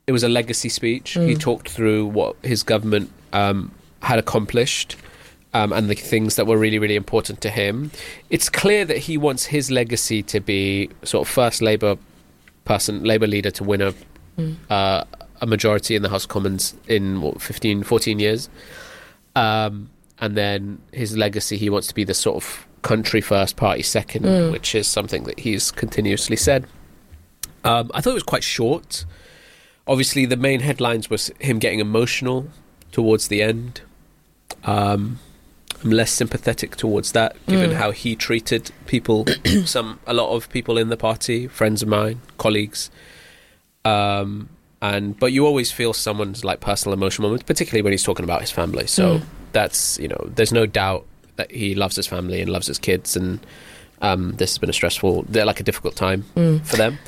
it was a legacy speech. He talked through what his government had accomplished and the things that were really, really important to him. It's clear that he wants his legacy to be sort of first Labour leader to win a majority in the House of Commons in 14 years. And then his legacy, he wants to be the sort of country first, party second, which is something that he's continuously said. I thought it was quite short. Obviously, the main headlines was him getting emotional towards the end. I'm less sympathetic towards that, given how he treated people, a lot of people in the party, friends of mine, colleagues. But you always feel someone's like personal emotional moments, particularly when he's talking about his family. So that's, there's no doubt that he loves his family and loves his kids, and this has been a difficult time for them.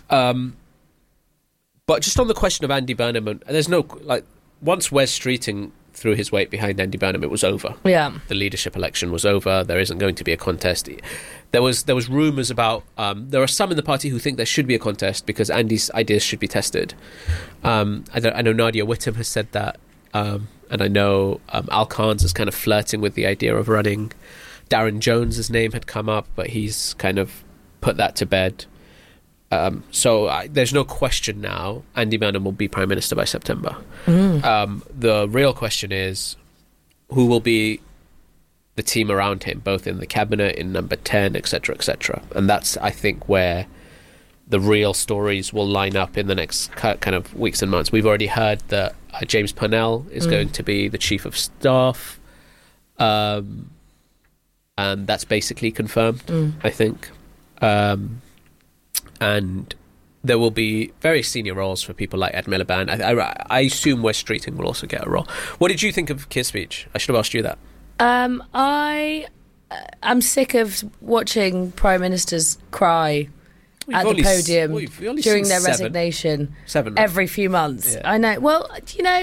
But just on the question of Andy Burnham, there's no, once Wes Streeting threw his weight behind Andy Burnham, it was over. Yeah. The leadership election was over. There isn't going to be a contest. There was rumours about, there are some in the party who think there should be a contest because Andy's ideas should be tested. I know Nadia Whittome has said that, and I know Al Khan's is kind of flirting with the idea of running. Darren Jones' name had come up, but he's kind of put that to bed. So there's no question now Andy Burnham will be Prime Minister by September. The real question is who will be the team around him, both in the cabinet, in number 10, etc., etc. And that's, I think, where the real stories will line up in the next kind of weeks and months. We've already heard that James Purnell is going to be the Chief of Staff, and that's basically confirmed, I think. And there will be very senior roles for people like Ed Miliband. I assume Wes Streeting will also get a role. What did you think of Keir's speech? I should have asked you that. I'm sick of watching Prime Ministers cry at the podium during their resignation every few months. Yeah. I know. Well,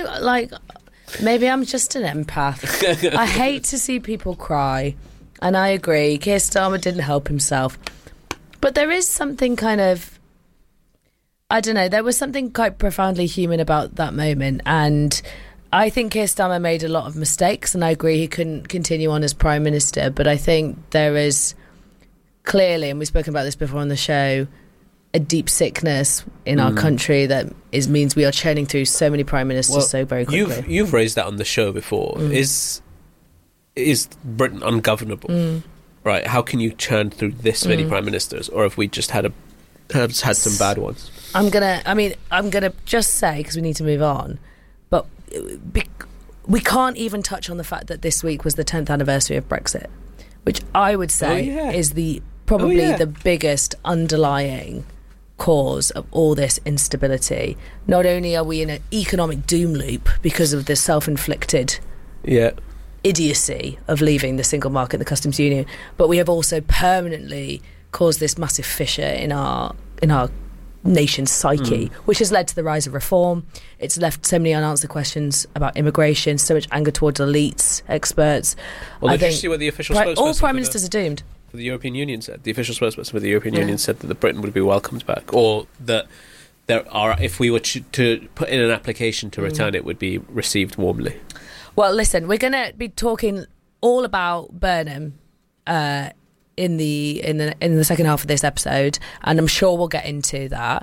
maybe I'm just an empath. I hate to see people cry, and I agree. Keir Starmer didn't help himself. But there is something kind of, I don't know, there was something quite profoundly human about that moment. And I think Keir Starmer made a lot of mistakes, and I agree he couldn't continue on as Prime Minister. But I think there is clearly, and we've spoken about this before on the show, a deep sickness in our country that means we are churning through so many Prime Ministers so very quickly. You've raised that on the show before. Is Britain ungovernable? Right, how can you churn through this many prime ministers, or have we just had some bad ones? I'm gonna just say, because we need to move on, but we can't even touch on the fact that this week was the 10th anniversary of Brexit, which I would say is probably the biggest underlying cause of all this instability. Not only are we in an economic doom loop because of the self-inflicted idiocy of leaving the single market and the customs union, but we have also permanently caused this massive fissure in our nation's psyche, which has led to the rise of reform. It's left so many unanswered questions about immigration, so much anger towards elites, experts. Well, did you see what the official spokesperson all prime ministers are doomed? For the European Union said, the official spokesperson for the European Union said that Britain would be welcomed back, or that if we were to put in an application to return, it would be received warmly. Well, listen, we're going to be talking all about Burnham in the second half of this episode, and I'm sure we'll get into that.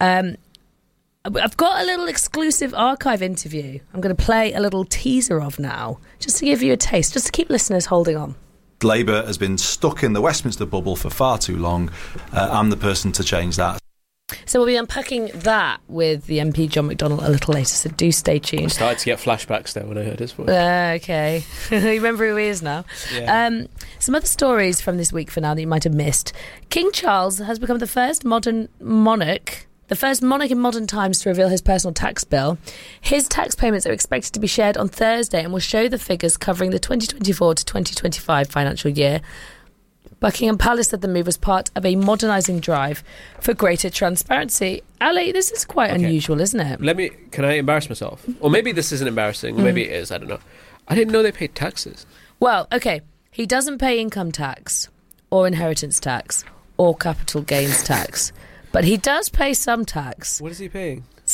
I've got a little exclusive archive interview I'm going to play a little teaser of now, just to give you a taste, just to keep listeners holding on. Labour has been stuck in the Westminster bubble for far too long. I'm the person to change that. So we'll be unpacking that with the MP John McDonnell a little later, so do stay tuned. I started to get flashbacks there when I heard his voice. Okay. You remember who he is now? Yeah. Some other stories from this week for now that you might have missed. King Charles has become the first modern monarch in modern times to reveal his personal tax bill. His tax payments are expected to be shared on Thursday and will show the figures covering the 2024 to 2025 financial year. Buckingham Palace said the move was part of a modernising drive for greater transparency. Ali, this is quite unusual, isn't it? Can I embarrass myself? Or maybe this isn't embarrassing, or maybe it is, I don't know. I didn't know they paid taxes. Well, okay, he doesn't pay income tax, or inheritance tax, or capital gains tax, but he does pay some tax. What is he paying?